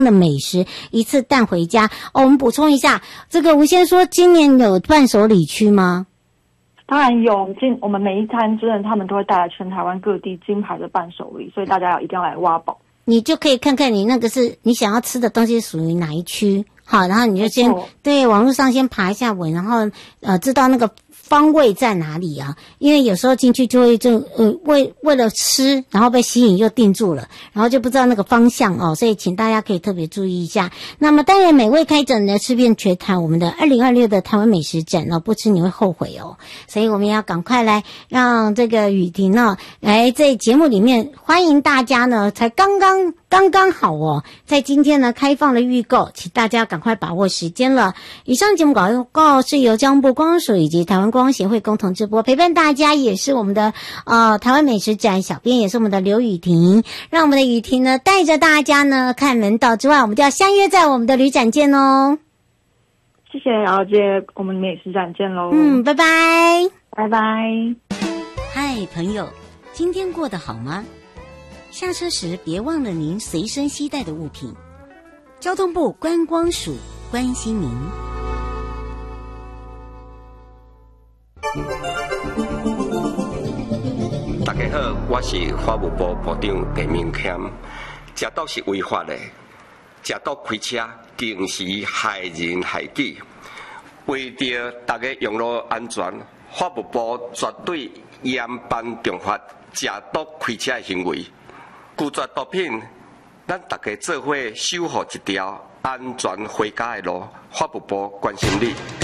的美食一次带回家。我们补充一下，这个吴先说今年有伴手礼区吗？ 当然有，我们每一摊真的他们都会带来全台湾各地金牌的伴手礼，所以大家一定要来挖宝。 你就可以看看你那个是你想要吃的东西属于哪一区，好，然后你就先对网络上先爬一下文，然后知道那个方位在哪里啊？因为有时候进去就会为了吃，然后被吸引又定住了，然后就不知道那个方向哦，所以请大家可以特别注意一下。那么当然美味开展呢，吃遍全台我们的2026的台湾美食展哦，不吃你会后悔哦，所以我们要赶快来让这个雨婷呢来在节目里面欢迎大家呢，才刚刚好哦，在今天呢开放了预购，请大家赶快把握时间了。以上节目广告是由交通部观光署以及台湾观光协会共同直播，陪伴大家也是我们的台湾美食展小编，也是我们的刘雨婷，让我们的雨婷呢带着大家呢看门道之外，我们就要相约在我们的旅展见哦。 谢谢姚姐，我们美食展见喽。 拜拜， 拜拜。 嗨，朋友，今天过得好吗？下车时别忘了您随身携带的物品。交通部观光署关心您。 大家好，我是法务部部长陈明谦。食毒是违法的，食毒开车更是害人害己。为着大家用路安全，法务部绝对严办重罚食毒开车的行为。拒绝毒品，咱大家做伙守护一条安全回家的路。法务部关心你。